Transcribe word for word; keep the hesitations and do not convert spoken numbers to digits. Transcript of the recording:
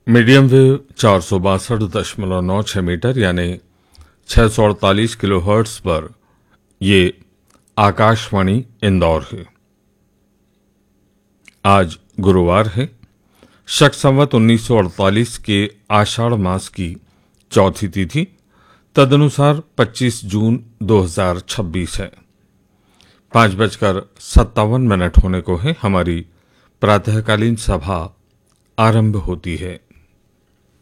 Medium wave चार सौ बासठ दशमलव नौ छह मीटर यानी छह सौ अड़तालीस किलो हर्ट्स पर ये आकाशवाणी इंदौर है। आज गुरुवार है, शक संवत उन्नीस सौ अड़तालीस के आषाढ़ मास की चौथी तिथि, तदनुसार पच्चीस जून दो हजार छब्बीस है। पांच बजकर सत्तावन मिनट होने को है। हमारी प्रातःकालीन सभा आरंभ होती है।